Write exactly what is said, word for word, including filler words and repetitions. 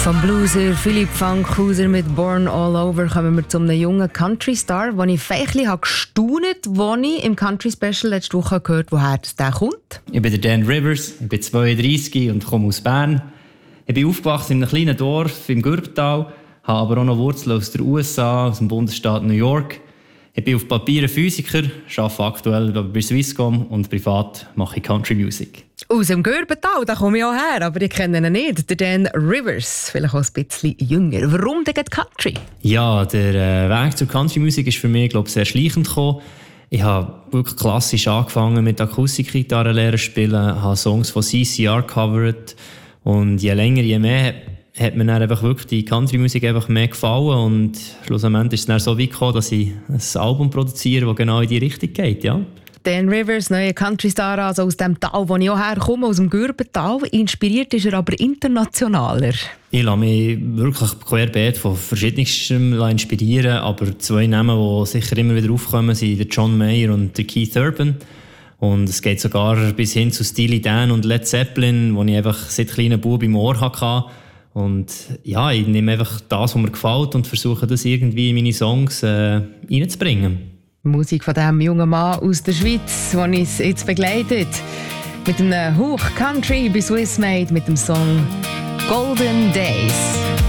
Vom Blueser Philipp Fankhauser mit «Born All Over» kommen wir zu einem jungen Country-Star, den ich feindlich gestaunt habe, als ich im Country-Special letzte Woche gehört habe, woher der kommt. Ich bin der Dan Rivers, ich bin zweiunddreissig und komme aus Bern. Ich bin aufgewachsen in einem kleinen Dorf im Gürbetal, habe aber auch noch Wurzeln aus den U S A, aus dem Bundesstaat New York. Ich bin auf Papier ein Physiker, arbeite aktuell bei Swisscom und privat mache ich Country Music. Aus dem Gürbetal, da komme ich auch her, aber ich kenne ihn nicht. Der Dan Rivers, vielleicht auch ein bisschen jünger. Warum denn Country? Ja, der äh, Weg zur Country Music ist für mich, glaube ich, sehr schleichend gekommen. Ich habe wirklich klassisch angefangen mit Akustikgitarre lernen spielen, habe Songs von C C R covered und je länger, je mehr hat mir dann einfach wirklich die Country-Musik einfach mehr gefallen und schlussendlich ist es dann so weit gekommen, dass ich ein Album produziere, das genau in die Richtung geht, ja. Dan Rivers, neuer Country-Star, also aus dem Tal, wo ich auch herkomme, aus dem Gürbetal. Inspiriert ist er aber internationaler. Ich lasse mich wirklich querbeet von verschiedenstem inspirieren, aber zwei Namen, die sicher immer wieder aufkommen, sind der John Mayer und der Keith Urban. Und es geht sogar bis hin zu Steely Dan und Led Zeppelin, die ich einfach seit kleinen Bub im Ohr hatte. Und ja, ich nehme einfach das, was mir gefällt und versuche das irgendwie in meine Songs äh, reinzubringen. Musik von diesem jungen Mann aus der Schweiz, der uns jetzt begleitet. Mit einem Hoch Country bei Swissmade mit dem Song Golden Days.